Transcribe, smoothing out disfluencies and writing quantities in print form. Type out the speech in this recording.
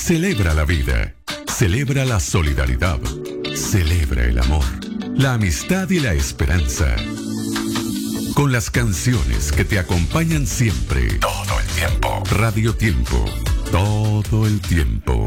Celebra la vida, celebra la solidaridad, celebra el amor, la amistad y la esperanza. Con las canciones que te acompañan siempre, todo el tiempo. Radio Tiempo, todo el tiempo.